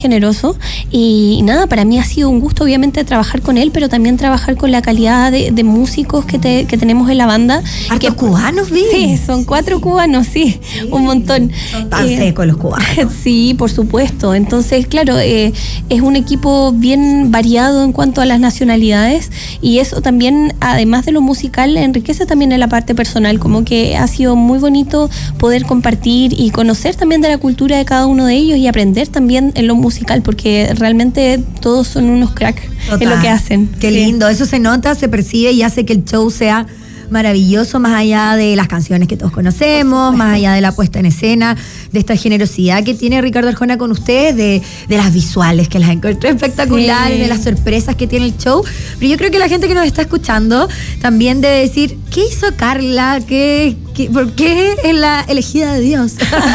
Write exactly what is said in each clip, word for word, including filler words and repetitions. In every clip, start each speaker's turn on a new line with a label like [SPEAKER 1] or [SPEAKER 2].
[SPEAKER 1] generoso y nada, para mí ha sido un gusto obviamente trabajar con él, pero también trabajar con la calidad de, de músicos que, te, que tenemos en la banda.
[SPEAKER 2] ¿Hartos
[SPEAKER 1] que,
[SPEAKER 2] cubanos, vi?
[SPEAKER 1] Sí, son cuatro cubanos, sí, sí, un montón.
[SPEAKER 2] Son tan eh, secos los cubanos.
[SPEAKER 1] Sí, por supuesto. Entonces, claro, eh, es un equipo bien variado en cuanto a las nacionalidades y eso también, además de lo musical, enriquece también en la parte personal, como que ha sido muy bonito poder compartir y conocer también de la cultura de cada uno de ellos y aprender también en lo musical. musical, porque realmente todos son unos cracks en lo que hacen.
[SPEAKER 2] Qué sí. lindo, eso se nota, se percibe y hace que el show sea maravilloso, más allá de las canciones que todos conocemos, más allá de la puesta en escena, de esta generosidad que tiene Ricardo Arjona con ustedes, de, de las visuales que las encontré espectaculares, sí. de las sorpresas que tiene el show. Pero yo creo que la gente que nos está escuchando también debe decir, ¿qué hizo Carla? ¿Qué, qué, ¿Por qué es la elegida de Dios?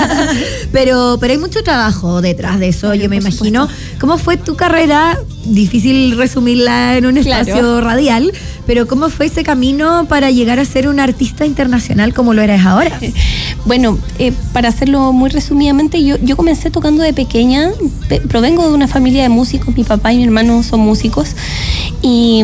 [SPEAKER 2] pero, pero hay mucho trabajo detrás de eso, bueno, yo me imagino. Supuesto. ¿Cómo fue tu carrera? Difícil resumirla en un espacio claro. radial, pero ¿cómo fue ese camino para llegar a ser una artista internacional como lo eres ahora?
[SPEAKER 1] Bueno, eh, para hacerlo muy resumidamente, yo, yo comencé tocando de pequeña, pe- provengo de una familia de músicos, mi papá y mi hermano son músicos, y...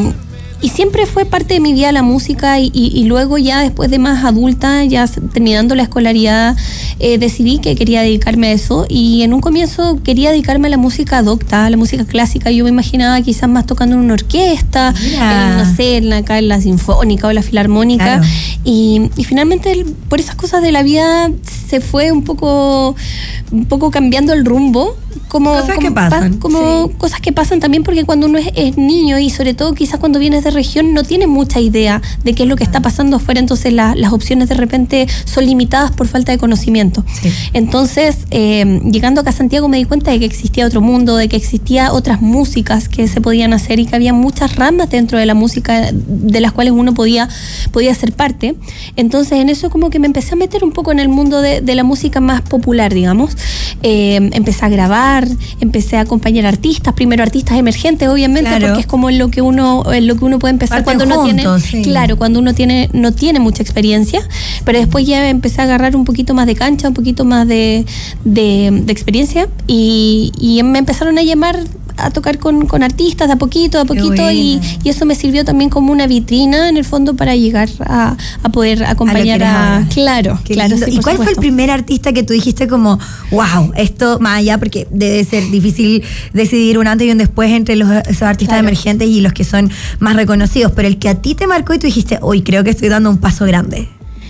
[SPEAKER 1] Y siempre fue parte de mi vida la música y, y, y luego ya después de más adulta, ya terminando la escolaridad, eh, decidí que quería dedicarme a eso y en un comienzo quería dedicarme a la música docta, a la música clásica. Yo me imaginaba quizás más tocando en una orquesta, en, no sé, en la, acá en la sinfónica o la filarmónica. Claro. Y, y finalmente por esas cosas de la vida se fue un poco, un poco cambiando el rumbo. Como,
[SPEAKER 2] cosas
[SPEAKER 1] como,
[SPEAKER 2] que pasan.
[SPEAKER 1] Como sí. cosas que pasan también porque cuando uno es, es niño y sobre todo quizás cuando vienes de región no tienes mucha idea de qué es lo que está pasando afuera, entonces la, las opciones de repente son limitadas por falta de conocimiento. Sí. Entonces, eh, llegando acá a Santiago me di cuenta de que existía otro mundo, de que existía otras músicas que se podían hacer y que había muchas ramas dentro de la música de las cuales uno podía, podía ser parte. Entonces, en eso como que me empecé a meter un poco en el mundo de, de la música más popular, digamos. Eh, empecé a grabar, empecé a acompañar artistas, primero artistas emergentes, obviamente, claro. porque es como en lo que uno, en lo que uno puede empezar Parten cuando uno juntos, tiene, sí. claro, cuando uno tiene, no tiene mucha experiencia, pero después ya empecé a agarrar un poquito más de cancha, un poquito más de, de, de experiencia y, y me empezaron a llamar a tocar con, con artistas de a poquito, de a poquito y, y eso me sirvió también como una vitrina en el fondo para llegar a, a poder acompañar a... a claro,
[SPEAKER 2] Qué
[SPEAKER 1] claro.
[SPEAKER 2] Sí, ¿y cuál supuesto. fue el primer artista que tú dijiste como, wow, esto más allá, porque debe ser difícil decidir un antes y un después entre los, esos artistas claro. emergentes y los que son más reconocidos, pero el que a ti te marcó y tú dijiste, hoy creo que estoy dando un paso grande?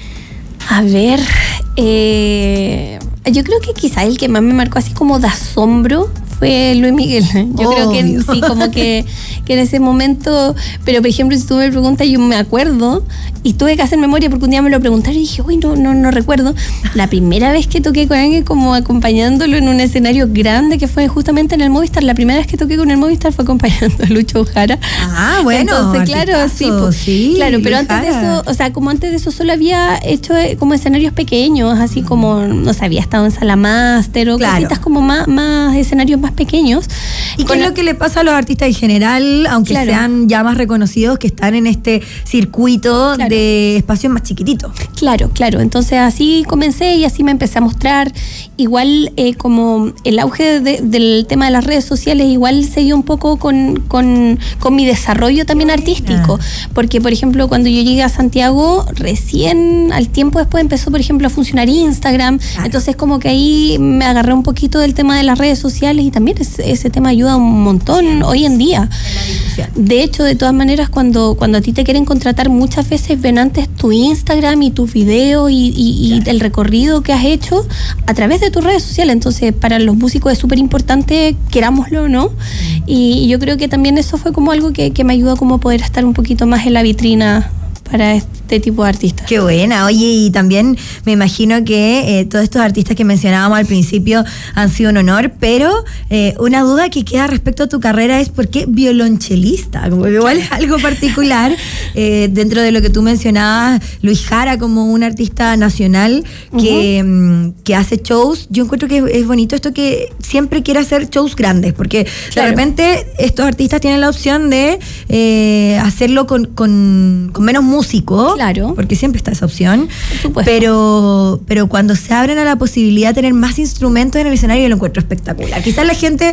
[SPEAKER 1] A ver, eh, yo creo que quizá el que más me marcó así como de asombro fue Luis Miguel. Yo oh, creo que Dios. sí, como que, que en ese momento, pero por ejemplo, si tú me preguntas, yo me acuerdo y tuve que hacer memoria porque un día me lo preguntaron y dije, uy, no, no, no recuerdo. La primera vez que toqué con alguien como acompañándolo en un escenario grande que fue justamente en el Movistar, la primera vez que toqué con el Movistar fue acompañando a Lucho Jara.
[SPEAKER 2] Ah, bueno.
[SPEAKER 1] Entonces, claro, sí, pues, sí, claro, pero antes Jara. de eso, o sea, como antes de eso solo había hecho como escenarios pequeños, así como, no sé, había estado en Sala Master o claro. cositas como más, más escenarios más pequeños.
[SPEAKER 2] ¿Y qué es lo que le pasa a los artistas en general, aunque claro. sean ya más reconocidos, que están en este circuito claro. de espacios más chiquititos?
[SPEAKER 1] Claro, claro. Entonces así comencé y así me empecé a mostrar. Igual eh, como el auge de, del tema de las redes sociales igual se dio un poco con, con, con mi desarrollo también artístico. Ah. Porque, por ejemplo, cuando yo llegué a Santiago, recién al tiempo después empezó, por ejemplo, a funcionar Instagram. Ah. Entonces como que ahí me agarré un poquito del tema de las redes sociales y también ese, ese tema ayuda un montón sí, hoy en día. En de hecho, de todas maneras, cuando, cuando a ti te quieren contratar, muchas veces ven antes tu Instagram y tus videos y, y, claro. y el recorrido que has hecho a través de tus redes sociales. Entonces, para los músicos es súper importante, querámoslo o no. Mm. Y yo creo que también eso fue como algo que, que me ayudó como a poder estar un poquito más en la vitrina para este tipo de artistas.
[SPEAKER 2] Qué buena. Oye, y también me imagino que eh, todos estos artistas que mencionábamos al principio han sido un honor, pero eh, una duda que queda respecto a tu carrera es ¿por qué violonchelista? Como que igual es algo particular eh, dentro de lo que tú mencionabas, Luis Jara como un artista nacional que, uh-huh. que hace shows. Yo encuentro que es bonito esto que siempre quiere hacer shows grandes, porque claro. de repente estos artistas tienen la opción de eh, hacerlo con, con, con menos músicos
[SPEAKER 1] Claro.
[SPEAKER 2] Porque siempre está esa opción.
[SPEAKER 1] Por supuesto.
[SPEAKER 2] Pero, pero cuando se abren a la posibilidad de tener más instrumentos en el escenario, yo lo encuentro espectacular. Quizás la gente